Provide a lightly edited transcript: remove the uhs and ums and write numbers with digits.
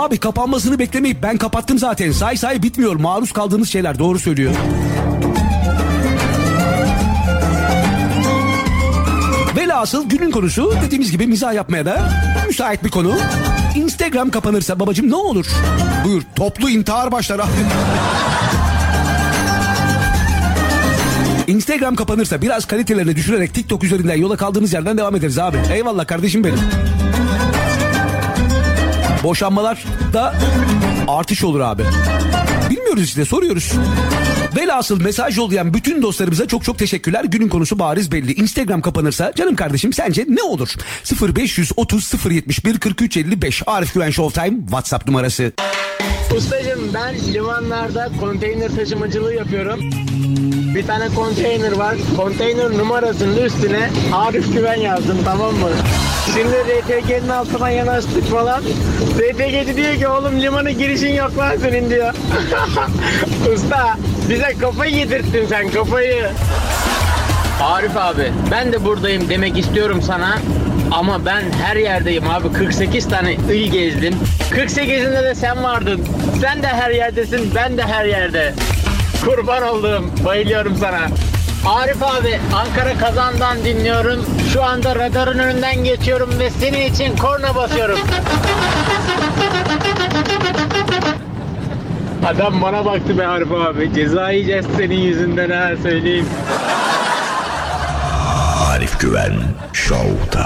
Abi kapanmasını beklemeyip ben kapattım zaten. Say bitmiyor. Maruz kaldığınız şeyler, doğru söylüyor. Velhasıl günün konusu, dediğimiz gibi mizah yapmaya da müsait bir konu. Instagram kapanırsa babacığım ne olur? Buyur, toplu intihar başlar abi. Instagram kapanırsa biraz kalitelerini düşürerek TikTok üzerinden yola kaldığımız yerden devam ederiz abi. Eyvallah kardeşim benim. Boşanmalarda artış olur abi. Bilmiyoruz işte, soruyoruz. Velhasıl mesaj yollayan bütün dostlarımıza çok teşekkürler. Günün konusu bariz belli. Instagram kapanırsa canım kardeşim sence ne olur? 0530 071 43 55 Arif Güven Showtime WhatsApp numarası. Ustacığım, ben limanlarda konteyner taşımacılığı yapıyorum. Bir tane konteyner var. Konteyner numarasının üstüne Arif Güven yazdım, tamam mı? Şimdi RTG'nin altına yanaştık falan. RTG'ci diyor ki oğlum limana girişin yok lan senin diyor. Usta, bize kafayı yedirttin sen, kafayı. Arif abi, ben de buradayım demek istiyorum sana. Ama ben her yerdeyim abi. 48 tane il gezdim. 48'inde de sen vardın. Sen de her yerdesin, ben de her yerde. Kurban oldum. Bayılıyorum sana. Arif abi, Ankara Kazan'dan dinliyorum. Şu anda radarın önünden geçiyorum ve senin için korna basıyorum. Adam bana baktı be Arif abi. Ceza yiyeceğiz senin yüzünden ha, söyleyeyim. Arif Güven Show'ta.